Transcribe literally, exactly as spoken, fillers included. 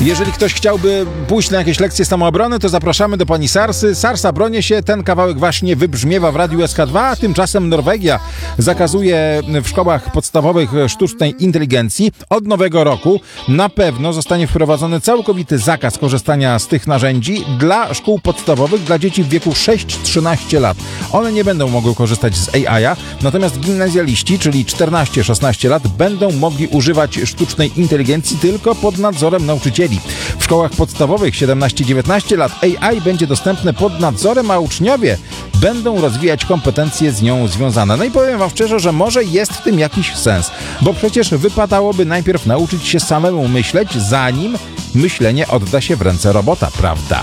Jeżeli ktoś chciałby pójść na jakieś lekcje samoobrony, to zapraszamy do pani Sarsy. Sarsa, bronię się, ten kawałek właśnie wybrzmiewa w Radiu S K dwa, a tymczasem Norwegia zakazuje w szkołach podstawowych sztucznej inteligencji. Od nowego roku na pewno zostanie wprowadzony całkowity zakaz korzystania z tych narzędzi dla szkół podstawowych, dla dzieci w wieku sześć trzynaście lat. One nie będą mogły korzystać z A I a, natomiast gimnazjaliści, czyli czternaście szesnaście lat, będą mogli używać sztucznej inteligencji tylko pod nadzorem nauczycieli. W szkołach podstawowych siedemnaście dziewiętnaście lat A I będzie dostępne pod nadzorem, a uczniowie będą rozwijać kompetencje z nią związane. No i powiem wam szczerze, że może jest w tym jakiś sens, bo przecież wypadałoby najpierw nauczyć się samemu myśleć, zanim myślenie odda się w ręce robota, prawda?